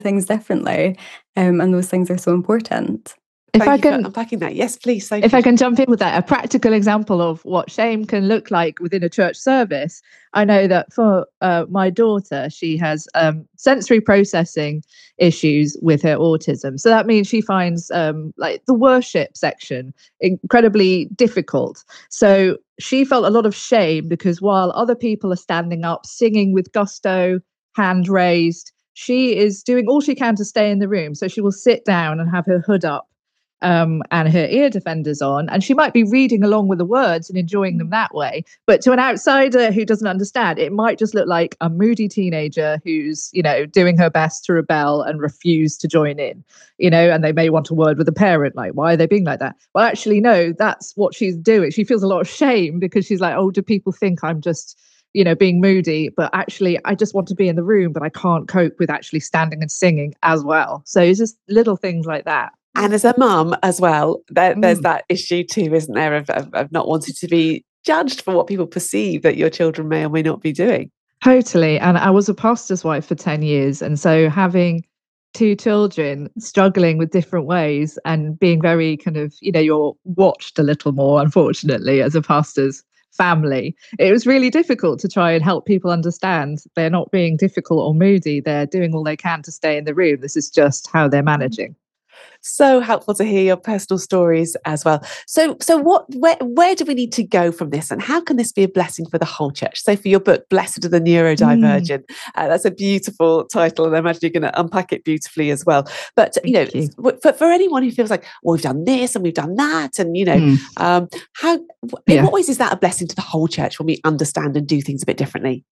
things differently. And those things are so important. If I can unpacking that. Yes, please, Sophie. If I can jump in with that, a practical example of what shame can look like within a church service. I know that for my daughter, she has sensory processing issues with her autism. So that means she finds like the worship section incredibly difficult. So she felt a lot of shame because while other people are standing up, singing with gusto, hand raised, she is doing all she can to stay in the room. So she will sit down and have her hood up. And her ear defenders on, and she might be reading along with the words and enjoying them that way. But to an outsider who doesn't understand, it might just look like a moody teenager who's, doing her best to rebel and refuse to join in, and they may want a word with a parent, like, why are they being like that? Well, actually, no, that's what she's doing. She feels a lot of shame because she's like, oh, do people think I'm just being moody? But actually, I just want to be in the room, but I can't cope with actually standing and singing as well. So it's just little things like that. And as a mum as well, there's that issue too, isn't there, of not wanting to be judged for what people perceive that your children may or may not be doing. Totally. And I was a pastor's wife for 10 years. And so having 2 children struggling with different ways and being very kind of, you're watched a little more, unfortunately, as a pastor's family, it was really difficult to try and help people understand they're not being difficult or moody. They're doing all they can to stay in the room. This is just how they're managing. So helpful to hear your personal stories as well. So where do we need to go from this, and how can this be a blessing for the whole church? So for your book, Blessed are the Neurodivergent, that's a beautiful title, and I imagine you're going to unpack it beautifully as well. But for anyone who feels like, well, we've done this and we've done that, and in what ways is that a blessing to the whole church when we understand and do things a bit differently?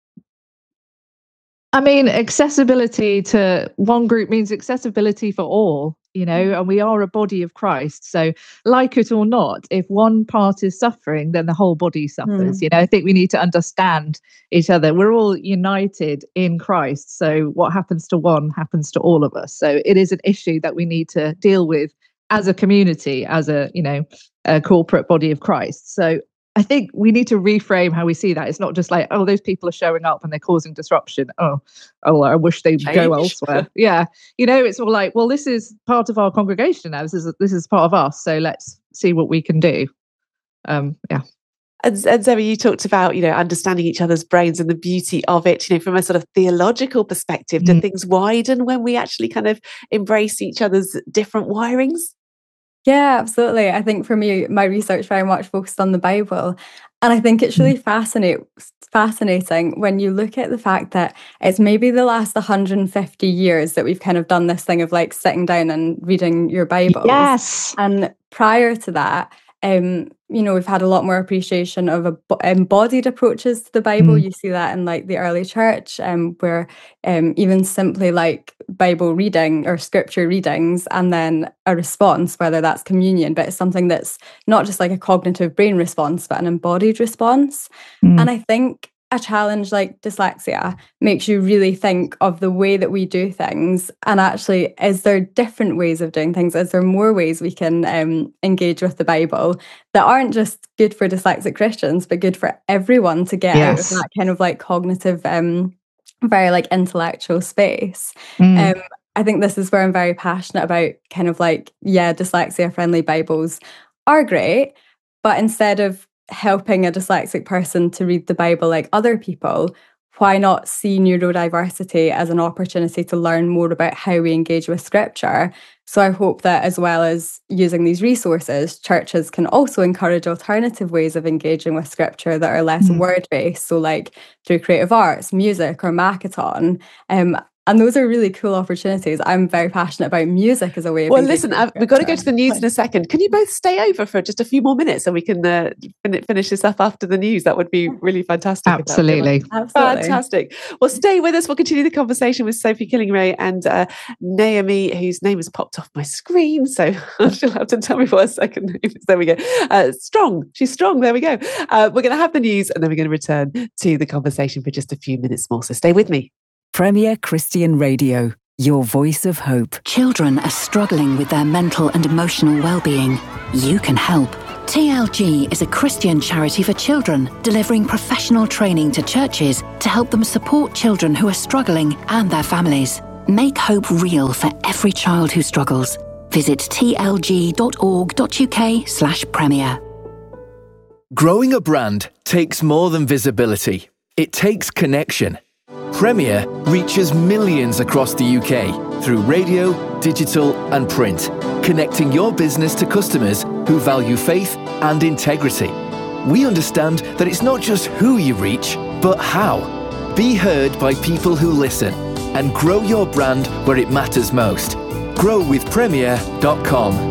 I mean, accessibility to one group means accessibility for all, and we are a body of Christ. So like it or not, if one part is suffering, then the whole body suffers. I think we need to understand each other. We're all united in Christ. So what happens to one happens to all of us. So it is an issue that we need to deal with as a community, as a corporate body of Christ. So I think we need to reframe how we see that. It's not just like, oh, those people are showing up and they're causing disruption. Oh, I wish they'd go elsewhere. Yeah. It's all like, well, this is part of our congregation now. This is part of us. So let's see what we can do. And Zoe, you talked about, understanding each other's brains and the beauty of it, from a sort of theological perspective. Do things widen when we actually kind of embrace each other's different wirings? Yeah, absolutely. I think for me, my research very much focused on the Bible. And I think it's really fascinating when you look at the fact that it's maybe the last 150 years that we've kind of done this thing of like sitting down and reading your Bible. Yes. And prior to that, we've had a lot more appreciation of embodied approaches to the Bible. You see that in like the early church, where even simply like Bible reading or scripture readings and then a response, whether that's communion, but it's something that's not just like a cognitive brain response, but an embodied response. And I think a challenge like dyslexia makes you really think of the way that we do things, and actually, is there different ways of doing things? Is there more ways we can engage with the Bible that aren't just good for dyslexic Christians, but good for everyone to get out of that kind of like cognitive, very like intellectual space? I think this is where I'm very passionate about kind of like, dyslexia friendly Bibles are great, but instead of helping a dyslexic person to read the Bible like other people, why not see neurodiversity as an opportunity to learn more about how we engage with scripture? So I hope that as well as using these resources, churches can also encourage alternative ways of engaging with scripture that are less word-based. So like through creative arts, music or Makaton. And those are really cool opportunities. I'm very passionate about music as a way of... Well, listen, we've got to go to the news in a second. Can you both stay over for just a few more minutes so we can finish this up after the news? That would be really fantastic. Absolutely. Fantastic. Well, stay with us. We'll continue the conversation with Sophie Killingray and Naomi, whose name has popped off my screen. So she'll have to tell me for a second. There we go. Strong. She's strong. There we go. We're going to have the news and then we're going to return to the conversation for just a few minutes more. So stay with me. Premier Christian Radio, your voice of hope. Children are struggling with their mental and emotional well-being. You can help. TLG is a Christian charity for children, delivering professional training to churches to help them support children who are struggling and their families. Make hope real for every child who struggles. Visit tlg.org.uk/premier. Growing a brand takes more than visibility. It takes connection. Premier reaches millions across the UK through radio, digital and print, connecting your business to customers who value faith and integrity. We understand that it's not just who you reach, but how. Be heard by people who listen and grow your brand where it matters most. growwithpremier.com.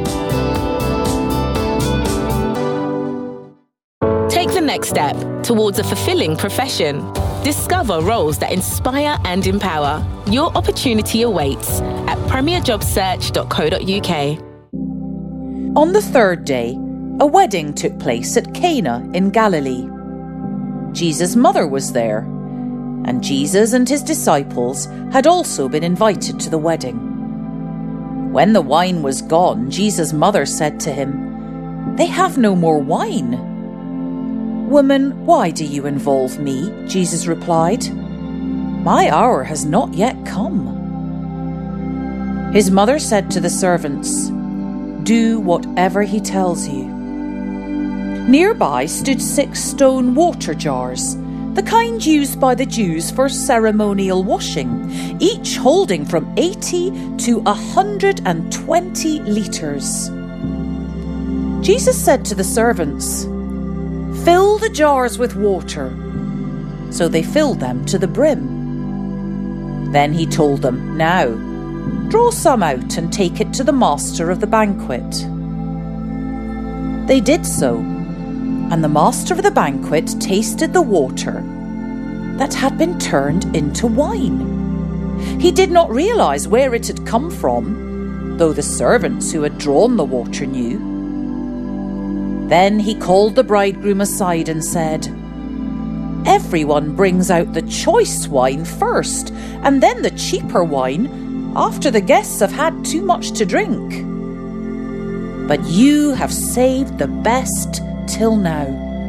Take the next step towards a fulfilling profession. Discover roles that inspire and empower. Your opportunity awaits at premierjobsearch.co.uk. On the third day, a wedding took place at Cana in Galilee. Jesus' mother was there, and Jesus and his disciples had also been invited to the wedding. When the wine was gone, Jesus' mother said to him, "They have no more wine." "Woman, why do you involve me?" Jesus replied. "My hour has not yet come." His mother said to the servants, "Do whatever he tells you." Nearby stood 6 stone water jars, the kind used by the Jews for ceremonial washing, each holding from 80 to 120 litres. Jesus said to the servants, "Fill the jars with water." So they filled them to the brim. Then he told them, "Now, draw some out and take it to the master of the banquet." They did so, and the master of the banquet tasted the water that had been turned into wine. He did not realize where it had come from, though the servants who had drawn the water knew. Then he called the bridegroom aside and said, "Everyone brings out the choice wine first, and then the cheaper wine after the guests have had too much to drink. But you have saved the best till now."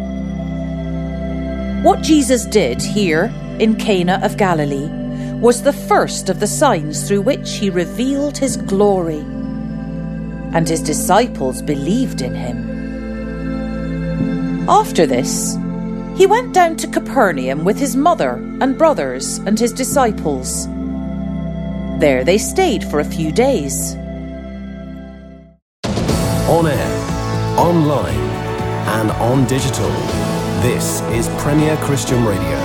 What Jesus did here in Cana of Galilee was the first of the signs through which he revealed his glory, and his disciples believed in him. After this, he went down to Capernaum with his mother and brothers and his disciples. There they stayed for a few days. On air, online, and on digital. This is Premier Christian Radio.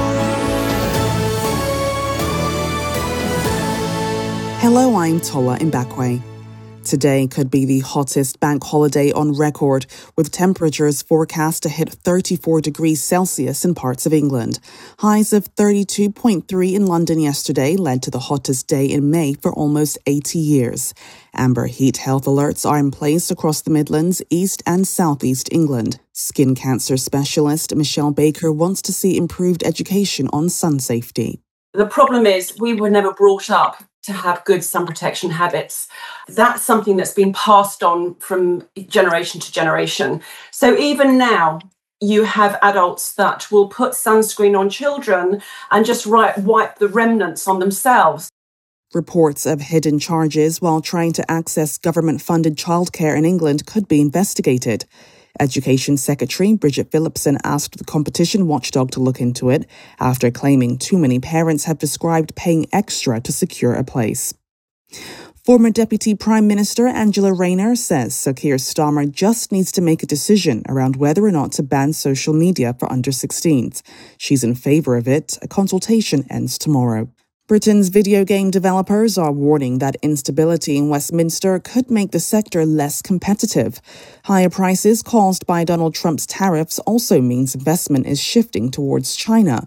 Hello, I'm Tola Mbakwe. Today could be the hottest bank holiday on record, with temperatures forecast to hit 34 degrees Celsius in parts of England. Highs of 32.3 in London yesterday led to the hottest day in May for almost 80 years. Amber heat health alerts are in place across the Midlands, East and South East England. Skin cancer specialist Michelle Baker wants to see improved education on sun safety. The problem is we were never brought up to have good sun protection habits. That's something that's been passed on from generation to generation. So even now, you have adults that will put sunscreen on children and just wipe the remnants on themselves. Reports of hidden charges while trying to access government-funded childcare in England could be investigated. Education Secretary Bridget Phillipson asked the competition watchdog to look into it after claiming too many parents have described paying extra to secure a place. Former Deputy Prime Minister Angela Rayner says Sir Keir Starmer just needs to make a decision around whether or not to ban social media for under-16s. She's in favour of it. A consultation ends tomorrow. Britain's video game developers are warning that instability in Westminster could make the sector less competitive. Higher prices caused by Donald Trump's tariffs also means investment is shifting towards China.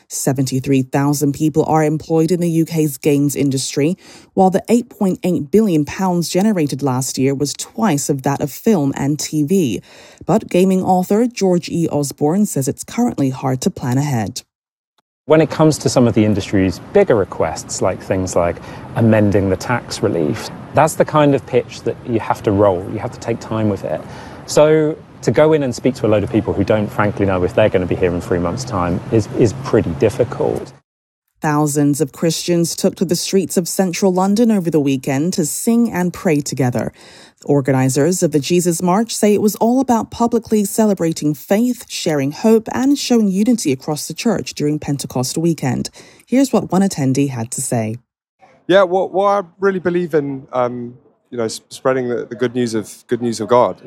73,000 people are employed in the UK's games industry, while the £8.8 billion generated last year was twice of that of film and TV. But gaming author George E. Osborne says it's currently hard to plan ahead. When it comes to some of the industry's bigger requests, like things like amending the tax relief, that's the kind of pitch that you have to roll. You have to take time with it. So to go in and speak to a load of people who don't frankly know if they're going to be here in 3 months' time is pretty difficult. Thousands of Christians took to the streets of central London over the weekend to sing and pray together. Organisers of the Jesus March say it was all about publicly celebrating faith, sharing hope, and showing unity across the church during Pentecost weekend. Here's what one attendee had to say. Yeah, what I really believe in, spreading the good news of God.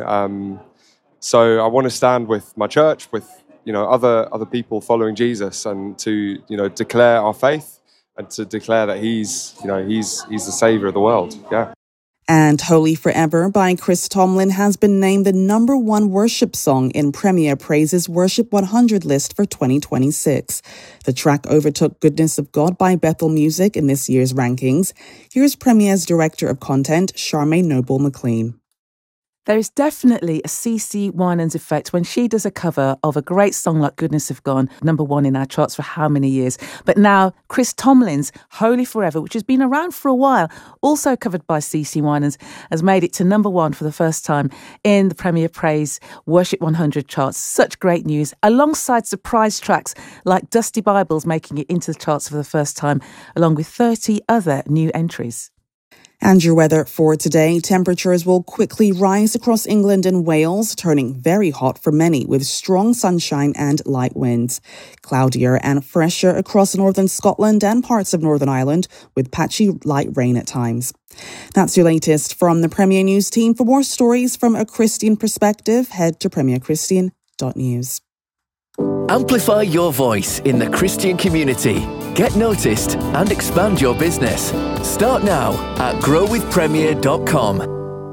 So I want to stand with my church, with other people following Jesus, and to declare our faith and to declare that he's the savior of the world. Yeah. And Holy Forever by Chris Tomlin has been named the #1 worship song in Premier Praise's Worship 100 list for 2026. The track overtook Goodness of God by Bethel Music in this year's rankings. Here's Premier's Director of Content, Charmaine Noble-McLean. There is definitely a CeCe Winans effect when she does a cover of a great song like Goodness of God, #1 in our charts for how many years. But now Chris Tomlin's Holy Forever, which has been around for a while, also covered by CeCe Winans, has made it to #1 for the first time in the Premier Praise Worship 100 charts. Such great news, alongside surprise tracks like Dusty Bibles making it into the charts for the first time, along with 30 other new entries. And your weather for today. Temperatures will quickly rise across England and Wales, turning very hot for many with strong sunshine and light winds. Cloudier and fresher across northern Scotland and parts of Northern Ireland, with patchy light rain at times. That's your latest from the Premier News team. For more stories from a Christian perspective, head to premierchristian.news. Amplify your voice in the Christian community. Get noticed and expand your business. Start now at growwithpremier.com.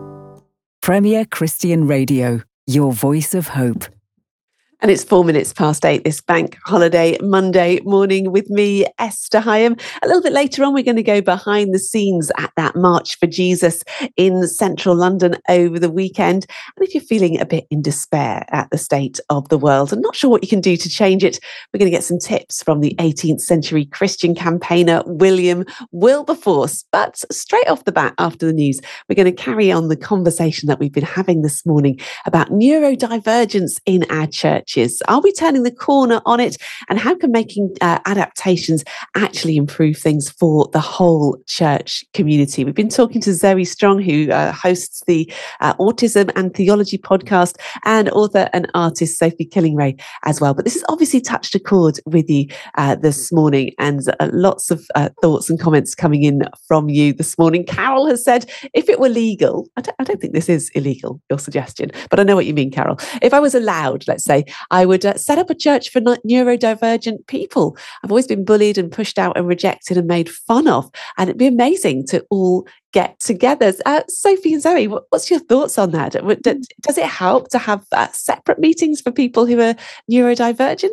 Premier Christian Radio, your voice of hope. And it's 4 minutes past 8 this bank holiday Monday morning with me, Esther Hyam. A little bit later on, we're going to go behind the scenes at that March for Jesus in central London over the weekend. And if you're feeling a bit in despair at the state of the world and not sure what you can do to change it, we're going to get some tips from the 18th century Christian campaigner William Wilberforce. But straight off the bat after the news, we're going to carry on the conversation that we've been having this morning about neurodivergence in our church. Are we turning the corner on it? And how can making adaptations actually improve things for the whole church community? We've been talking to Zoe Strong, who hosts the Autism and Theology podcast, and author and artist Sophie Killingray as well. But this has obviously touched a chord with you this morning, and lots of thoughts and comments coming in from you this morning. Carol has said, if it were legal, I don't think this is illegal, your suggestion, but I know what you mean, Carol. If I was allowed, let's say, I would set up a church for neurodivergent people. I've always been bullied and pushed out and rejected and made fun of, and it'd be amazing to all get together. Sophie and Zoe, what's your thoughts on that? Does it help to have separate meetings for people who are neurodivergent?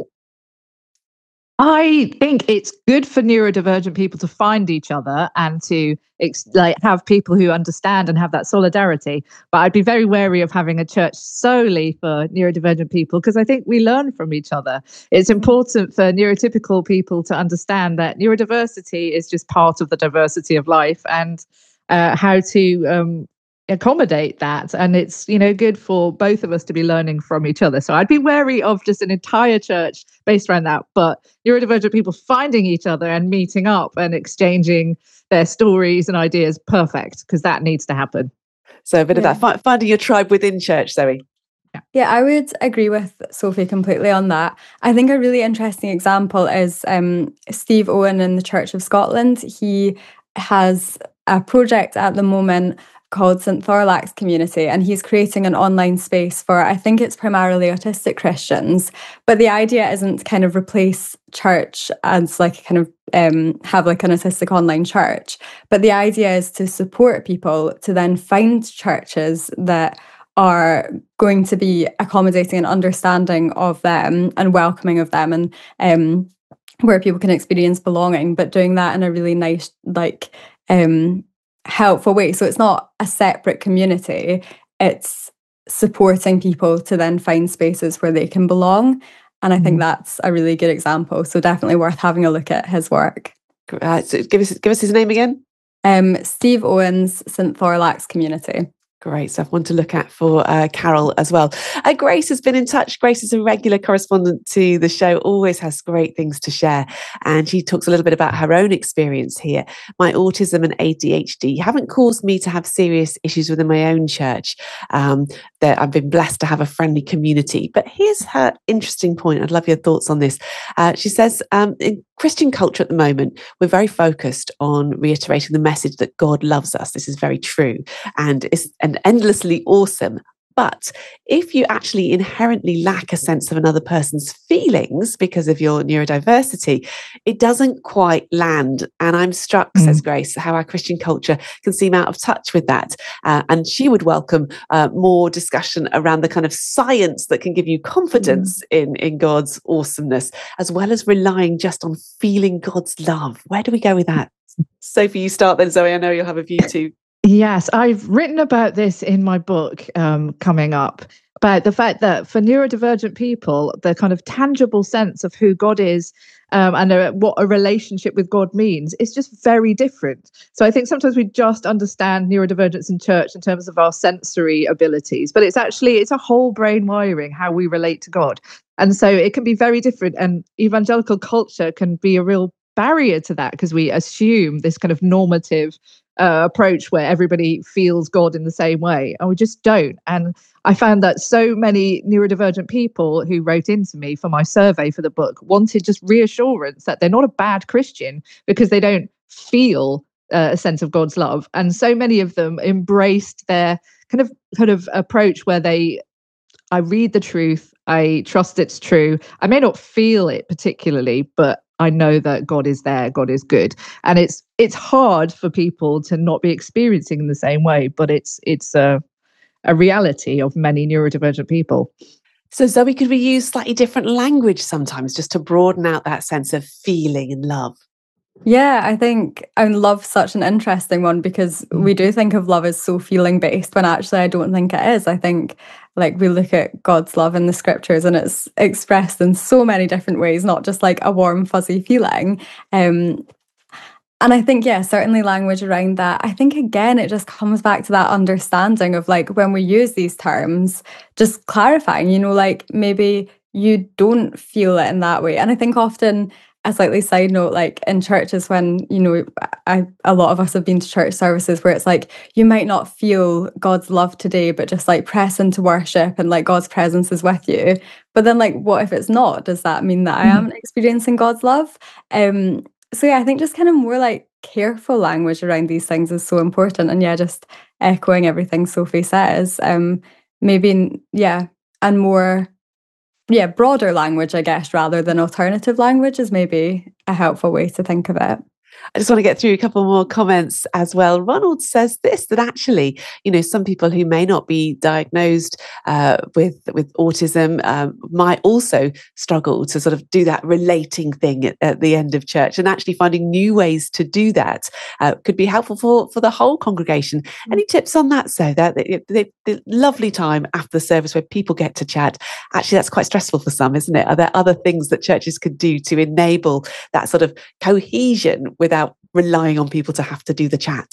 I think it's good for neurodivergent people to find each other and to have people who understand and have that solidarity. But I'd be very wary of having a church solely for neurodivergent people, because I think we learn from each other. It's important for neurotypical people to understand that neurodiversity is just part of the diversity of life, and how to accommodate that. And it's, good for both of us to be learning from each other. So I'd be wary of just an entire church based around that. But neurodivergent people finding each other and meeting up and exchanging their stories and ideas, perfect, because that needs to happen. So a bit of that, finding your tribe within church, Zoe. Yeah, I would agree with Sophie completely on that. I think a really interesting example is Steve Owen in the Church of Scotland. He has a project at the moment called St Thorlak's Community, and he's creating an online space for, I think it's primarily autistic Christians, but the idea isn't to kind of replace church as like kind of have like an autistic online church, but the idea is to support people to then find churches that are going to be accommodating and understanding of them and welcoming of them, and where people can experience belonging, but doing that in a really nice, helpful way. So it's not a separate community, it's supporting people to then find spaces where they can belong. And I think that's a really good example. So definitely worth having a look at his work. So give us his name again. Steve Owen's St Thorlak's Community. Great stuff. One to look at for Carol as well. Grace has been in touch. Grace is a regular correspondent to the show, always has great things to share. And she talks a little bit about her own experience here. My autism and ADHD haven't caused me to have serious issues within my own church. That I've been blessed to have a friendly community. But here's her interesting point. I'd love your thoughts on this. She says, in Christian culture at the moment, we're very focused on reiterating the message that God loves us. This is very true and endlessly awesome. But if you actually inherently lack a sense of another person's feelings because of your neurodiversity, it doesn't quite land. And I'm struck, says Grace, how our Christian culture can seem out of touch with that. And she would welcome more discussion around the kind of science that can give you confidence in God's awesomeness, as well as relying just on feeling God's love. Where do we go with that? Sophie, you start then, Zoe. I know you'll have a view too. Yes, I've written about this in my book coming up, about the fact that for neurodivergent people, the kind of tangible sense of who God is and what a relationship with God means is just very different. So I think sometimes we just understand neurodivergence in church in terms of our sensory abilities, but it's a whole brain wiring, how we relate to God. And so it can be very different. And evangelical culture can be a real barrier to that because we assume this kind of normative approach where everybody feels God in the same way, and we just don't. And I found that so many neurodivergent people who wrote into me for my survey for the book wanted just reassurance that they're not a bad Christian because they don't feel a sense of God's love. And so many of them embraced their kind of approach where I read the truth, I trust it's true. I may not feel it particularly, but I know that God is there, God is good. And it's hard for people to not be experiencing in the same way, but it's a reality of many neurodivergent people. So Zoe, could we use slightly different language sometimes just to broaden out that sense of feeling and love? Yeah, I think love's such an interesting one because we do think of love as so feeling based when actually I don't think it is. I think like we look at God's love in the scriptures and it's expressed in so many different ways, not just like a warm, fuzzy feeling. And I think, yeah, certainly language around that. I think, again, it just comes back to that understanding of like when we use these terms, just clarifying, like maybe you don't feel it in that way. And I think often, a slightly side note, like in churches when, a lot of us have been to church services where it's like, you might not feel God's love today, but just like press into worship and like God's presence is with you. But then like, what if it's not? Does that mean that I am experiencing God's love? So yeah, I think just kind of more like careful language around these things is so important. And yeah, just echoing everything Sophie says, maybe, yeah, and more... yeah, broader language, I guess, rather than alternative language is maybe a helpful way to think of it. I just want to get through a couple more comments as well. Ronald says this, that actually, some people who may not be diagnosed with autism might also struggle to sort of do that relating thing at the end of church, and actually finding new ways to do that could be helpful for the whole congregation. Any tips on that, so that the lovely time after the service where people get to chat? Actually, that's quite stressful for some, isn't it? Are there other things that churches could do to enable that sort of cohesion without relying on people to have to do the chat?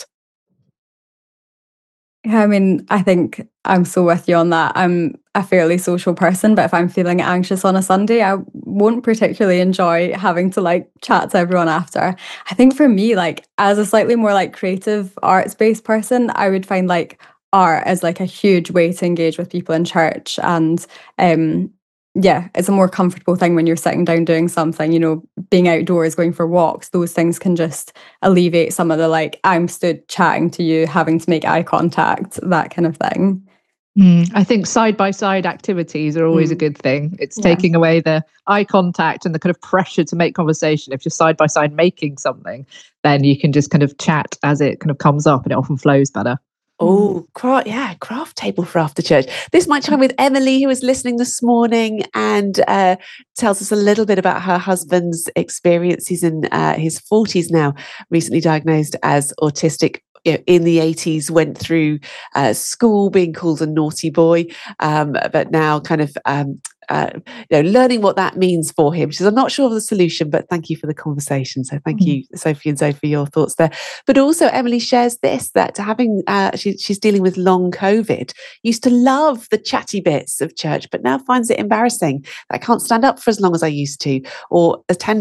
Yeah, I mean, I think I'm so with you on that. I'm a fairly social person, but if I'm feeling anxious on a Sunday, I won't particularly enjoy having to like chat to everyone after. I think for me, like as a slightly more like creative arts-based person, I would find like art as like a huge way to engage with people in church. And yeah, it's a more comfortable thing when you're sitting down doing something, being outdoors, going for walks. Those things can just alleviate some of the like, I'm stood chatting to you, having to make eye contact, that kind of thing. I think side-by-side activities are always a good thing. It's taking away the eye contact and the kind of pressure to make conversation. If you're side-by-side making something, then you can just kind of chat as it kind of comes up and it often flows better. Oh, craft table for after church. This might chime with Emily, who was listening this morning and tells us a little bit about her husband's experience. He's in his 40s now, recently diagnosed as autistic. In the 80s, went through school being called a naughty boy, but now kind of learning what that means for him. She says, I'm not sure of the solution, but thank you for the conversation. So thank you, Sophie and Zoe, for your thoughts there. But also Emily shares this, that having, she's dealing with long COVID, used to love the chatty bits of church, but now finds it embarrassing. I can't stand up for as long as I used to, or attend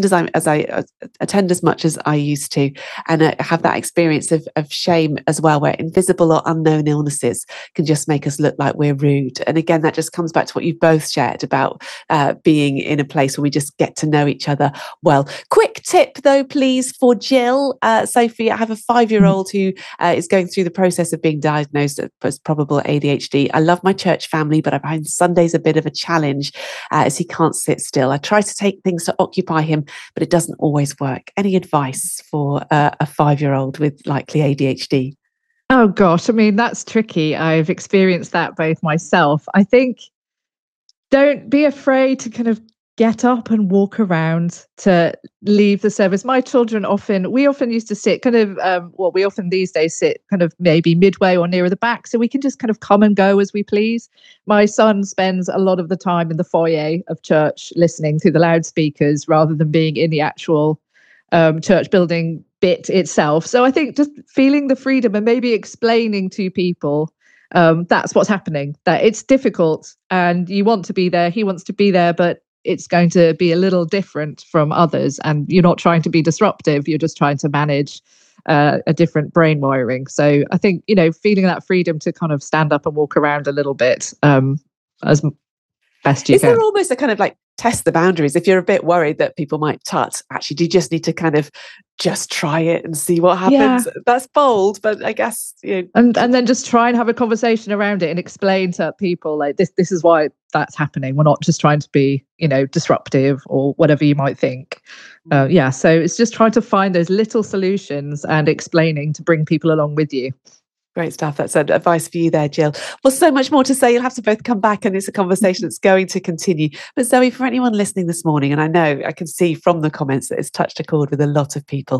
as much as I used to, and have that experience of shame as well, where invisible or unknown illnesses can just make us look like we're rude. And again, that just comes back to what you've both shared about being in a place where we just get to know each other well. Quick tip though, please, for Jill. Sophie, I have a 5-year-old who is going through the process of being diagnosed as probable ADHD. I love my church family, but I find Sundays a bit of a challenge as he can't sit still. I try to take things to occupy him, but it doesn't always work. Any advice for a 5-year-old with likely ADHD? Oh gosh, I mean, that's tricky. I've experienced that both myself. I think don't be afraid to kind of get up and walk around, to leave the service. My children we often used to sit kind of, we often these days sit kind of maybe midway or nearer the back, so we can just kind of come and go as we please. My son spends a lot of the time in the foyer of church listening through the loudspeakers rather than being in the actual church building bit itself. So I think just feeling the freedom and maybe explaining to people that's what's happening, that it's difficult and you want to be there, he wants to be there, but it's going to be a little different from others, and you're not trying to be disruptive, you're just trying to manage a different brain wiring. So I think, feeling that freedom to kind of stand up and walk around a little bit as best you can. Is there almost a kind of like test the boundaries? If you're a bit worried that people might tut, actually, do you just need to kind of just try it and see what happens? Yeah. That's bold, but I guess, And then just try and have a conversation around it and explain to people like this is why that's happening. We're not just trying to be, disruptive or whatever you might think. So it's just trying to find those little solutions and explaining to bring people along with you. Great stuff. That's advice for you there, Jill. Well, so much more to say. You'll have to both come back, and it's a conversation that's going to continue. But Zoe, for anyone listening this morning, and I know I can see from the comments that it's touched a chord with a lot of people,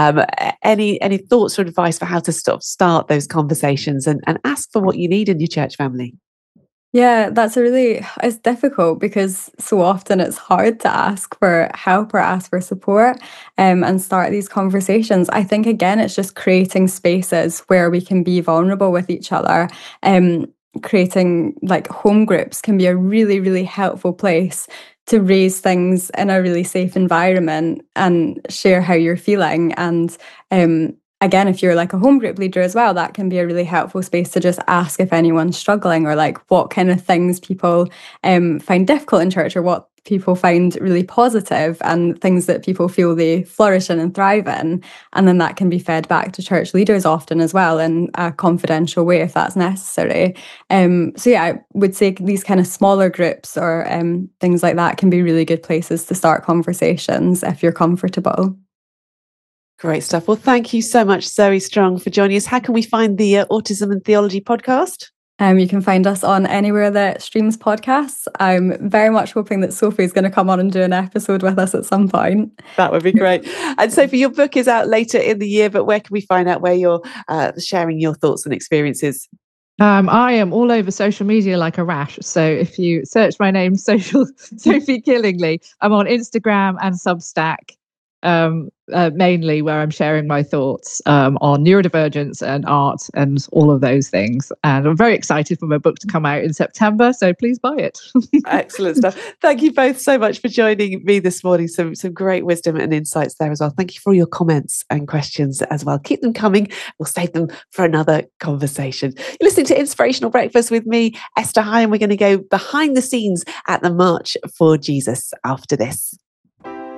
any thoughts or advice for how to start those conversations and ask for what you need in your church family? Yeah, it's difficult because so often it's hard to ask for help or ask for support and start these conversations. I think, again, it's just creating spaces where we can be vulnerable with each other. Creating like home groups can be a really, really helpful place to raise things in a really safe environment and share how you're feeling. And again, if you're like a home group leader as well, that can be a really helpful space to just ask if anyone's struggling, or like what kind of things people find difficult in church, or what people find really positive, and things that people feel they flourish in and thrive in. And then that can be fed back to church leaders often as well in a confidential way if that's necessary. I would say these kind of smaller groups or things like that can be really good places to start conversations if you're comfortable. Great stuff. Well, thank you so much, Zoe Strong, for joining us. How can we find the Autism and Theology podcast? You can find us on anywhere that streams podcasts. I'm very much hoping that Sophie's going to come on and do an episode with us at some point. That would be great. And Sophie, your book is out later in the year, but where can we find out where you're sharing your thoughts and experiences? I am all over social media like a rash. So if you search my name, Sophie Killingly, I'm on Instagram and Substack. Mainly where I'm sharing my thoughts on neurodivergence and art and all of those things. And I'm very excited for my book to come out in September, so please buy it. Excellent stuff. Thank you both so much for joining me this morning. Some great wisdom and insights there as well. Thank you for all your comments and questions as well. Keep them coming. We'll save them for another conversation. You're listening to Inspirational Breakfast with me, Esther High, and we're going to go behind the scenes at the March for Jesus after this.